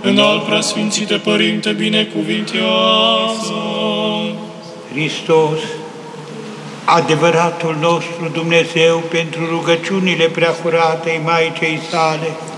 Înalt preasfințite Părinte, binecuvintează. Hristos, adevăratul nostru Dumnezeu, pentru rugăciunile preacuratei Maicei sale,